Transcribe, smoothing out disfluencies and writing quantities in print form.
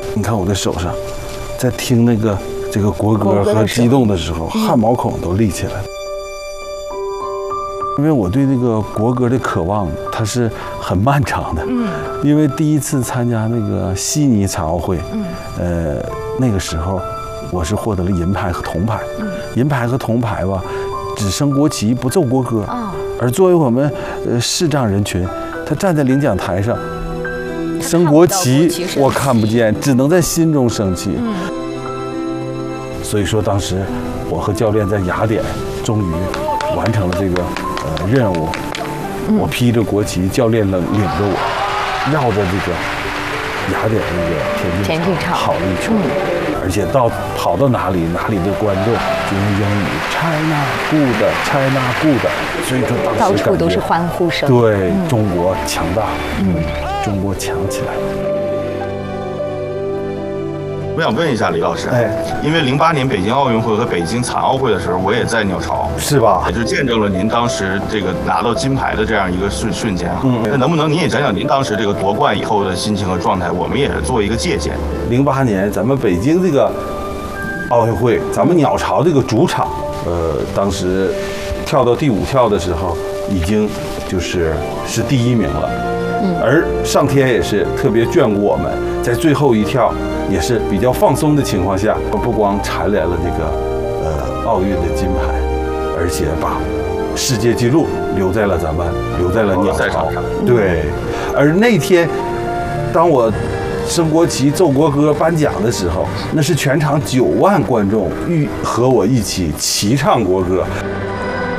你看我的手上，在听这个国歌和激动的时候，汗毛孔都立起来了。因为我对这个国歌的渴望，它是很漫长的。因为第一次参加那个悉尼残奥会，那个时候我是获得了银牌和铜牌。银牌和铜牌吧，只升国旗不奏国歌。而作为我们视障人群，他站在领奖台上升国旗，我看不见，只能在心中升起。所以说，当时我和教练在雅典终于完成了这个任务。我披着国旗，教练领着我绕着这个雅典那个田径场跑了一圈，而且跑到哪里的观众就用英语 China good China good， 所以说当时到处都是欢呼声。 对，中国强大，中国强起来。 我想问一下李老师，因为08年北京奥运会和北京残奥会的时候，我也在鸟巢， 是吧？ 也就见证了您当时这个拿到金牌的这样一个瞬间啊。那能不能您也讲讲您当时这个夺冠以后的心情和状态？我们也是做一个借鉴。 08年咱们北京这个奥运会，咱们鸟巢这个主场，当时跳到第5跳的时候，已经是第1名了。而上天也是特别眷顾我们，在最后一跳也是比较放松的情况下，不光蝉联了这个奥运的金牌，而且把世界纪录留在了鸟巢。对，而那天当我升国旗、奏国歌、颁奖的时候，那是全场9万观众和我一起齐唱国歌。